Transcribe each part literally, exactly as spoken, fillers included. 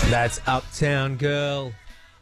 That's Uptown Girl,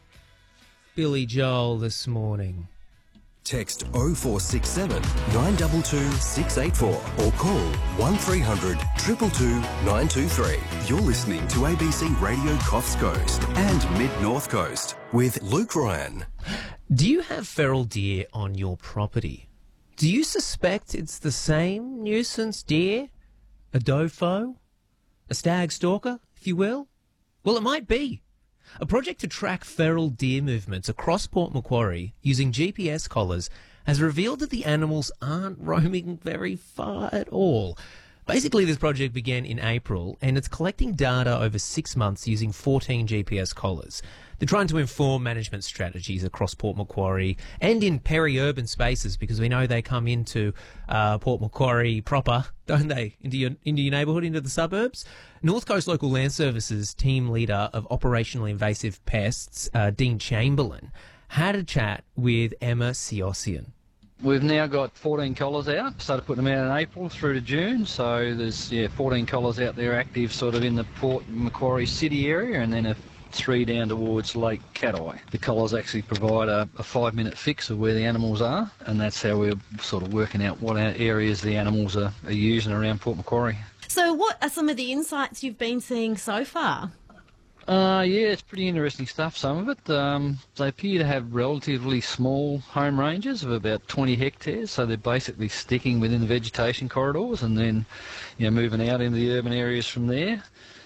Billy Joel this morning. Text oh four six seven, nine two two, six eight four or call one three hundred, two two two, nine two three. You're listening to A B C Radio Coffs Coast and Mid-North Coast with Luke Ryan. Do you have feral deer on your property? Do you suspect it's the same nuisance deer? A dofo? A stag stalker, if you will? Well, it might be. A project to track feral deer movements across Port Macquarie using G P S collars has revealed that the animals aren't roaming very far at all. Basically, this project began in April, and it's collecting data over six months using fourteen G P S collars. They're trying to inform management strategies across Port Macquarie and in peri-urban spaces, because we know they come into uh, Port Macquarie proper, don't they? Into your, into your neighbourhood, into the suburbs. North Coast Local Land Services team leader of operationally invasive pests, uh, Dean Chamberlain, had a chat with Emma Siossian. We've now got fourteen collars out, started putting them out in April through to June, so there's yeah fourteen collars out there active sort of in the Port Macquarie city area, and then a three down towards Lake Cat-Eye. The collars actually provide a, a five minute fix of where the animals are, and that's how we're sort of working out what areas the animals are, are using around Port Macquarie. So what are some of the insights you've been seeing so far? Uh, yeah, it's pretty interesting stuff, some of it. Um, they appear to have relatively small home ranges of about twenty hectares, so they're basically sticking within the vegetation corridors and then, you know, moving out into the urban areas from there.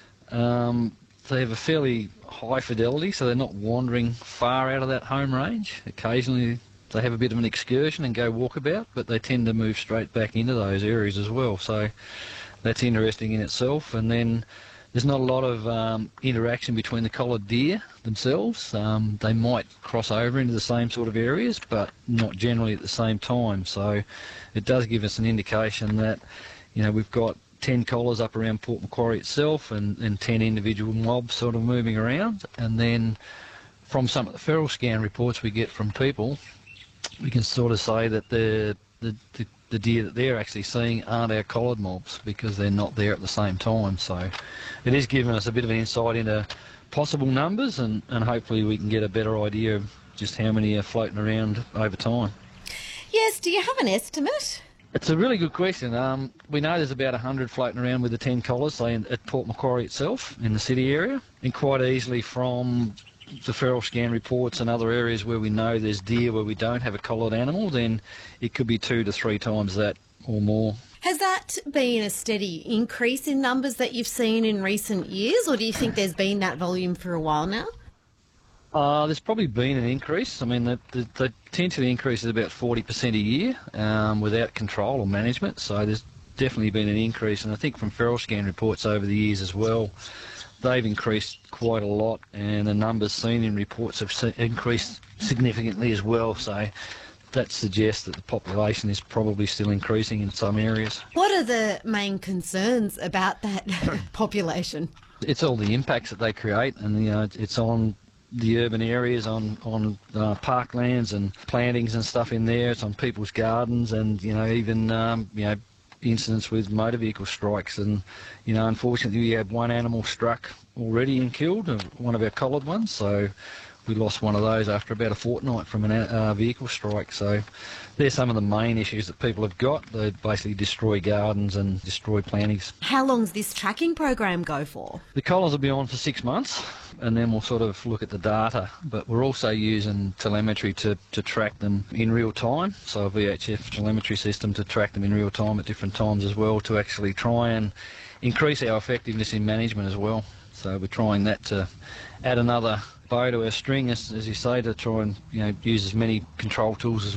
Um, they have a fairly high fidelity, so they're not wandering far out of that home range. Occasionally they have a bit of an excursion and go walkabout, but they tend to move straight back into those areas as well, so that's interesting in itself. And then there's not a lot of um, interaction between the collared deer themselves. Um, they might cross over into the same sort of areas, but not generally at the same time. So it does give us an indication that, you know, we've got ten collars up around Port Macquarie itself and, and ten individual mobs sort of moving around. And then from some of the feral scan reports we get from people, we can sort of say that the, the, the the deer that they're actually seeing aren't our collared mobs because they're not there at the same time. So it is giving us a bit of an insight into possible numbers, and, and hopefully we can get a better idea of just how many are floating around over time. Yes, do you have an estimate? It's a really good question. Um, we know there's about one hundred floating around with the ten collars, say, in, at Port Macquarie itself, in the city area, and quite easily from the feral scan reports and other areas where we know there's deer where we don't have a collared animal, then it could be two to three times that or more. Has that been a steady increase in numbers that you've seen in recent years, or do you think there's been that volume for a while now? Uh, there's probably been an increase. I mean, the, the, the potential increase is about forty percent a year um, without control or management, so there's definitely been an increase. And I think from feral scan reports over the years as well, they've increased quite a lot, and the numbers seen in reports have increased significantly as well. So that suggests that the population is probably still increasing in some areas. What are the main concerns about that population? It's all the impacts that they create, and you know, it's on the urban areas, on on uh, parklands and plantings and stuff in there. It's on people's gardens, and you know, even um, you know. incidents with motor vehicle strikes. And you know, unfortunately we had one animal struck already and killed, one of our collared ones, so we lost one of those after about a fortnight from a uh, vehicle strike. So they're some of the main issues that people have got. They basically destroy gardens and destroy plantings. How long's this tracking program go for? The collars will be on for six months, and then we'll sort of look at the data, but we're also using telemetry to, to track them in real time, so a V H F telemetry system to track them in real time at different times as well, to actually try and increase our effectiveness in management as well. So we're trying that to add another bow to our string, as, as you say, to try and, you know, use as many control tools as